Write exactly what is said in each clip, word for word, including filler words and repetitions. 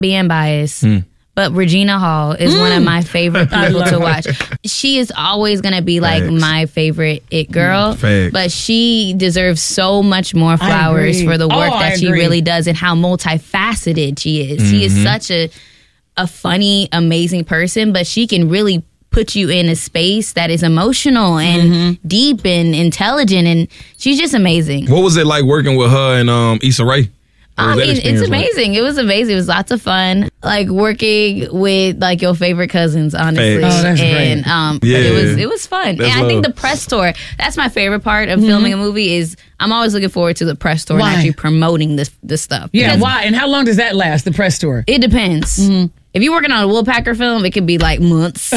Being biased. Mm. But Regina Hall is mm. one of my favorite people to watch. She is always going to be like Facts. my favorite it girl. Mm, but she deserves so much more flowers for the work oh, that she really does and how multifaceted she is. Mm-hmm. She is such a a funny, amazing person, but she can really put you in a space that is emotional and mm-hmm. deep and intelligent, and she's just amazing. What was it like working with her and um, Issa Rae? I mean, it's amazing. Like? It was amazing. It was lots of fun. Like working with like your favorite cousins, honestly. Oh, that's and great. um yeah. it was it was fun. That's and I love. think the press tour, that's my favorite part of mm-hmm. filming a movie is I'm always looking forward to the press tour why? and actually promoting this this stuff. Yeah, why? And how long does that last, the press tour? It depends. Mm-hmm. If you're working on a Woolpacker film, it could be like months. you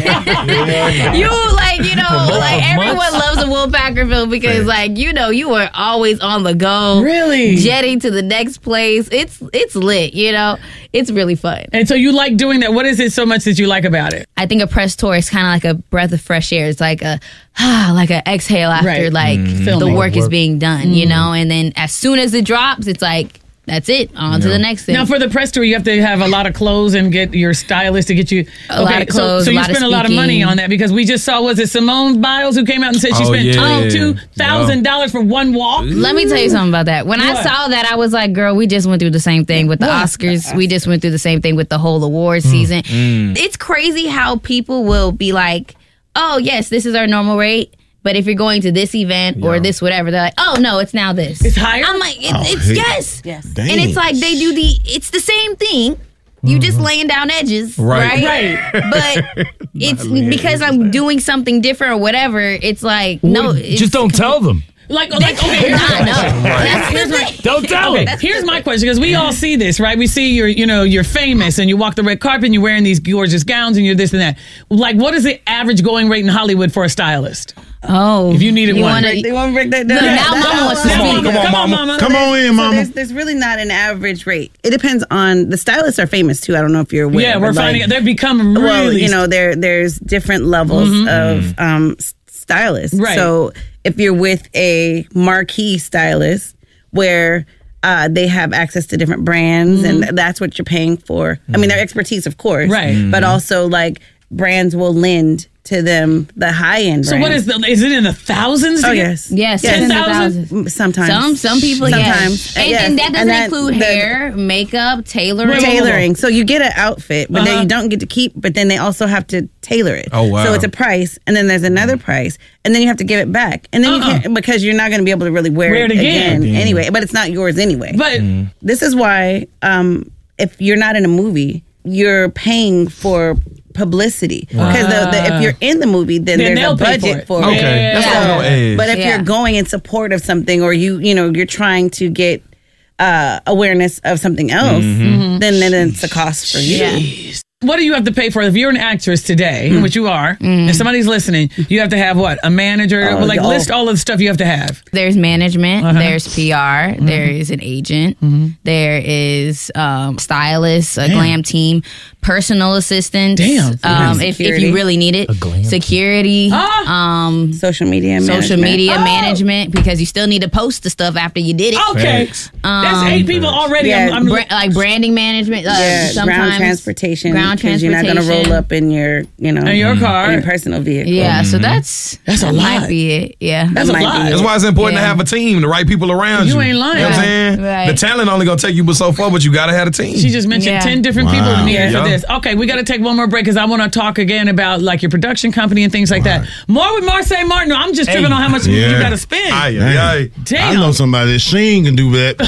like, you know, like everyone loves a Woolpacker film because like, you know, you are always on the go. Really? Jetting to the next place. It's it's lit, you know? It's really fun. And so you like doing that. What is it so much that you like about it? I think a press tour is kind of like a breath of fresh air. It's like a, ah, like an exhale after right. like mm-hmm. the work is being done, mm-hmm. you know? And then as soon as it drops, it's like, that's it. On yeah. to the next thing. Now, for the press tour, you have to have a lot of clothes and get your stylist to get you. A okay, lot of clothes. So, so a you lot spent of a lot of money on that because we just saw, was it Simone Biles who came out and said she oh, spent yeah. two thousand dollars for one walk? Let me tell you something about that. When what? I saw that, I was like, girl, we just went through the same thing with the what? Oscars. We just went through the same thing with the whole award mm. season. Mm. It's crazy how people will be like, oh, yes, this is our normal rate. But if you're going to this event or yeah. this whatever, they're like, oh, no, it's now this. It's higher? I'm like, it, oh, it's hey. yes. Yes. Dang. And it's like they do the, it's the same thing. You mm-hmm. just laying down edges, right? Right. right. But it's because I'm doing something different or whatever. It's like, well, no. It's, just don't tell them. Like, like okay, here's nah, no. That's here's my, don't tell okay, them. Here's my question, because we all see this, right? We see you're, you know, you're famous and you walk the red carpet and you're wearing these gorgeous gowns and you're this and that. Like, what is the average going rate in Hollywood for a stylist? Oh, if you needed you one, wanna, they want to break that down. No, now Mama wants to speak. Come on, Mama. Mama. Come on in, Mama. So there's, there's really not an average rate. It depends on the stylists are famous too. I don't know if you're aware. Yeah, we're finding like, they've become really. Well, you know, there there's different levels mm-hmm. of um, stylists. Right. So if you're with a marquee stylist where uh, they have access to different brands mm-hmm. and that's what you're paying for. Mm-hmm. I mean, their expertise, of course, right? Mm-hmm. But also like brands will lend to them the high end. So what is the? Is it in the thousands? Oh yes, yes, yes. in the thousands. Sometimes, some some people, sometimes, yes. and, yes. and that doesn't and that, include the, hair, makeup, tailoring. Tailoring. So you get an outfit, but uh-huh. then you don't get to keep. But then they also have to tailor it. Oh wow! So it's a price, and then there's another price, and then you have to give it back, and then uh-uh. you can't because you're not going to be able to really wear, wear it, it again. again anyway. But it's not yours anyway. But mm. this is why, um, if you're not in a movie, you're paying for publicity because uh, the, the, if you're in the movie then, then there's a budget for, for it. Okay, yeah. that's yeah. yeah. But if yeah. you're going in support of something or you you know you're trying to get uh, awareness of something else, mm-hmm. then then it's a cost for you. Yeah. What do you have to pay for if you're an actress today, mm. which you are, mm. if somebody's listening, you have to have what? A manager? Uh, like all, list all of the stuff you have to have. There's management, uh-huh. there's P R, mm-hmm. there is an agent, mm-hmm. there is um, stylist, a Damn. glam team, personal assistant. Damn. Um, if, if you really need it. Security. Ah. Um, social media Social management. media oh. management because you still need to post the stuff after you did it. Okay. Um, That's eight people already. Yeah. I'm, I'm Bra- like branding management. Uh, yeah, sometimes ground transportation. Ground because you're not going to roll up in your, you know, in your car, in your personal vehicle. Yeah, so that's that's a that lot. Might be it. Yeah, that's that a lot. That's why it's important yeah. to have a team, the right people around you. You ain't lying. You know what I'm saying? Right. The talent only gonna take you but so far, but you gotta have a team. She just mentioned yeah. ten different wow. people needed yeah. for this. Okay, we got to take one more break because I want to talk again about like your production company and things like wow. that. More with Marsai Martin. I'm just tripping hey. on how much yeah. you got to spend. Aye, aye, aye. Damn. I know somebody that Sheen can do that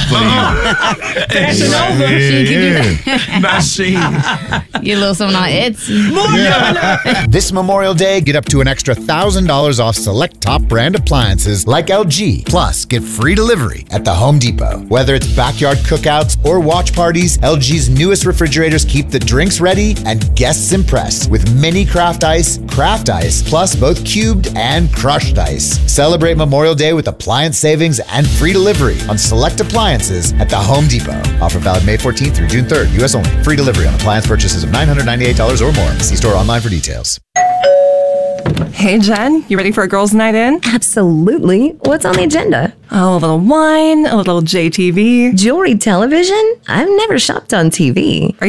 for you. Fashion Nova. She can do that. Not Sheen. Get a little something on Etsy. More Yeah. This Memorial Day, get up to an extra one thousand dollars off select top brand appliances like L G. Plus, get free delivery at the Home Depot. Whether it's backyard cookouts or watch parties, L G's newest refrigerators keep the drinks ready and guests impressed with mini craft ice, craft ice, plus both cubed and crushed ice. Celebrate Memorial Day with appliance savings and free delivery on select appliances at the Home Depot. Offer valid May fourteenth through June third. U S only. Free delivery on appliance purchases of nine hundred ninety-eight dollars or more. See store online for details. Hey, Jen, you ready for a girls' night in? Absolutely. What's on the agenda? Oh, a little wine, a little J T V. Jewelry television? I've never shopped on T V. Are